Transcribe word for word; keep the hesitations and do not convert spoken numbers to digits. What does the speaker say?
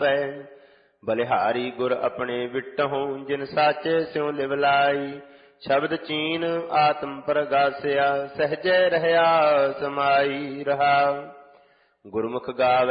ਆਪੈ। ਬਲਿਹਾਰੀ ਗੁਰ ਆਪਣੇ ਵਿਟਹੁ ਜਿਨ ਸਾਚੇ ਸਿਉ ਲਿਵ ਲਾਈ। ਸ਼ਬਦ ਚੀਨ ਆਤਮ ਪ੍ਰਗਾਸਿਆ ਸਹਜੈ ਰਹਿਆ ਸਮਾਈ ਰਹਾ। ਗੁਰਮੁਖ ਗਾਵ